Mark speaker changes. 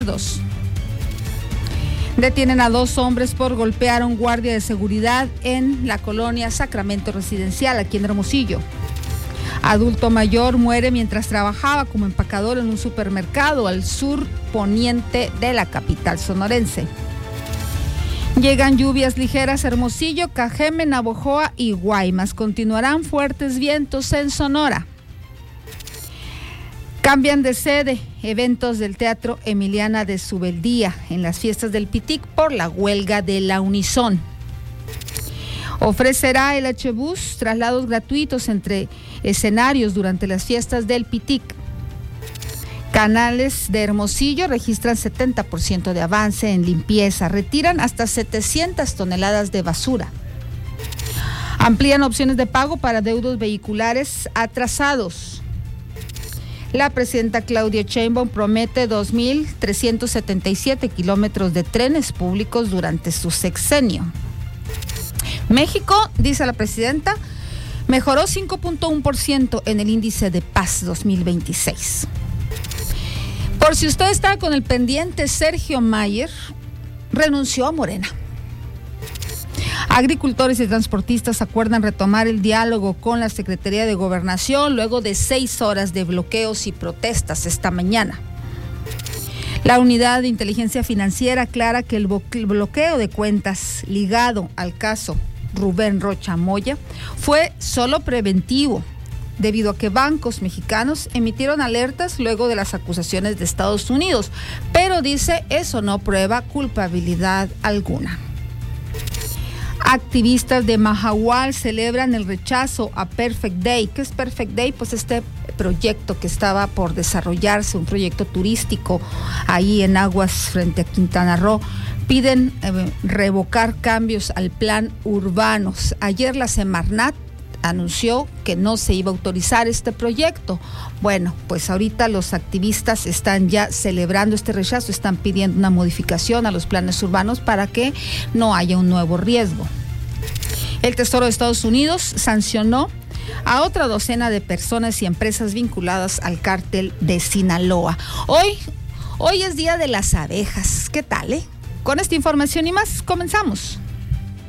Speaker 1: Detienen a 2 hombres por golpear a un guardia de seguridad en la colonia Sacramento Residencial, aquí en Hermosillo. Adulto mayor muere mientras trabajaba como empacador en un supermercado al sur poniente de la capital sonorense. Llegan lluvias ligeras a Hermosillo, Cajeme, Navojoa y Guaymas. Continuarán fuertes vientos en Sonora. Cambian de sede eventos del Teatro Emiliana de Subeldía en las fiestas del Pitic por la huelga de la Unison. Ofrecerá el H-Bus traslados gratuitos entre escenarios durante las fiestas del Pitic. Canales de Hermosillo registran 70% de avance en limpieza, retiran hasta 700 toneladas de basura. Amplían opciones de pago para deudos vehiculares atrasados. La presidenta Claudia Sheinbaum promete 2.377 kilómetros de trenes públicos durante su sexenio. México, dice la presidenta, mejoró 5.1% en el índice de paz 2026. Por si usted está con el pendiente, Sergio Mayer renunció a Morena. Agricultores y transportistas acuerdan retomar el diálogo con la Secretaría de Gobernación luego de 6 horas de bloqueos y protestas esta mañana. La Unidad de Inteligencia Financiera aclara que el bloqueo de cuentas ligado al caso Rubén Rocha Moya fue solo preventivo, debido a que bancos mexicanos emitieron alertas luego de las acusaciones de Estados Unidos, pero dice eso no prueba culpabilidad alguna. Activistas de Mahahual celebran el rechazo a Perfect Day. ¿Qué es Perfect Day? Pues este proyecto que estaba por desarrollarse, un proyecto turístico ahí en aguas frente a Quintana Roo. Piden revocar cambios al plan urbanos. Ayer la Semarnat anunció que no se iba a autorizar este proyecto. Bueno, pues ahorita los activistas están ya celebrando este rechazo, están pidiendo una modificación a los planes urbanos para que no haya un nuevo riesgo. El Tesoro de Estados Unidos sancionó a otra docena de personas y empresas vinculadas al cártel de Sinaloa. Hoy es día de las abejas. ¿Qué tal, Con esta información y más, comenzamos.